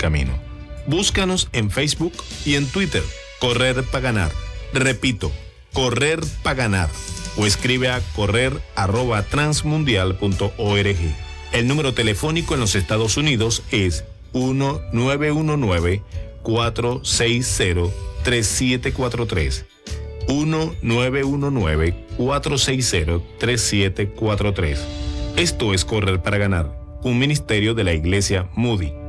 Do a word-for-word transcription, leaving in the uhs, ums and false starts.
camino. Búscanos en Facebook y en Twitter, Correr para Ganar. Repito, Correr para Ganar. O escribe a correr arroba transmundial punto org. El número telefónico en los Estados Unidos es uno nueve uno nueve, cuatro seis cero, tres siete cuatro tres. uno nueve uno nueve, cuatro seis cero, tres siete cuatro tres. Esto es Correr para Ganar, un ministerio de la Iglesia Moody.